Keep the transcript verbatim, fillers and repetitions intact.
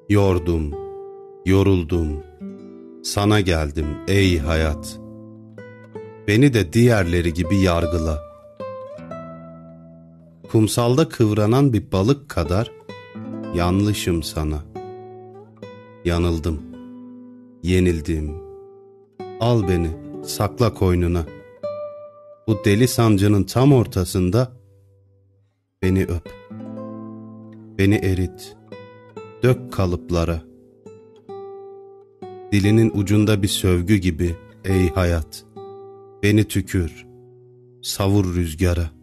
Yordum, yoruldum, sana geldim ey hayat. Beni de diğerleri gibi yargıla. Kumsalda kıvranan bir balık kadar yanlışım sana. Yanıldım, yenildim. Al beni, sakla koynuna. Bu deli sancının tam ortasında beni öp. Beni erit, dök kalıplara. Dilinin ucunda bir sövgü gibi ey hayat. Beni tükür, savur rüzgara.